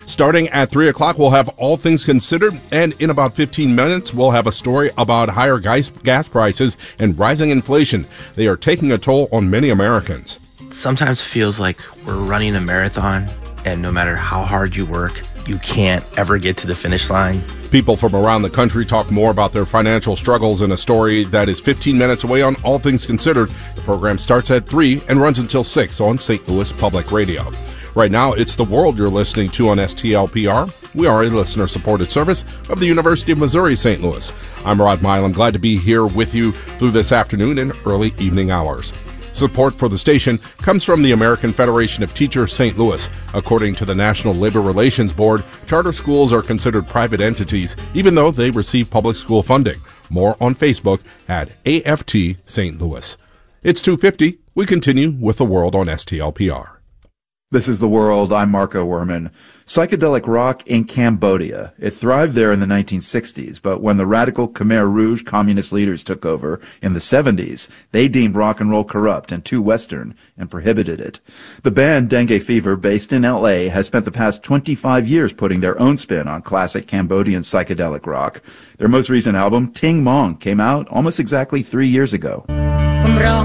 Starting at 3 o'clock, we'll have All Things Considered, and in about 15 minutes, we'll have a story about higher gas prices and rising inflation. They are taking a toll on many Americans. Sometimes it feels like we're running a marathon, and no matter how hard you work, you can't ever get to the finish line. People from around the country talk more about their financial struggles in a story that is 15 minutes away on All Things Considered. The program starts at 3 and runs until 6 on St. Louis Public Radio. Right now, it's The World you're listening to on STLPR. We are a listener-supported service of the University of Missouri St. Louis. I'm Rod Milam, glad to be here with you through this afternoon and early evening hours. Support for the station comes from the American Federation of Teachers St. Louis. According to the National Labor Relations Board, charter schools are considered private entities, even though they receive public school funding. More on Facebook at AFT St. Louis. It's 2:50. We continue with The World on STLPR. This is The World. I'm Marco Werman. Psychedelic rock in Cambodia. It thrived there in the 1960s, but when the radical Khmer Rouge communist leaders took over in the 70s, they deemed rock and roll corrupt and too Western and prohibited it. The band Dengue Fever, based in LA, has spent the past 25 years putting their own spin on classic Cambodian psychedelic rock. Their most recent album, Ting Mong, came out almost exactly 3 years ago.